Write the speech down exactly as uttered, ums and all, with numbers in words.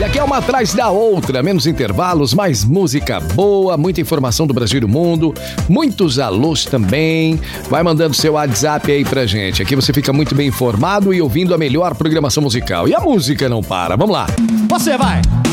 Aqui é uma atrás da outra, menos intervalos, mais música boa, muita informação do Brasil e do mundo, muitos alôs também. Vai mandando seu WhatsApp aí pra gente. Aqui você fica muito bem informado e ouvindo a melhor programação musical. E a música não para. Vamos lá. Você vai!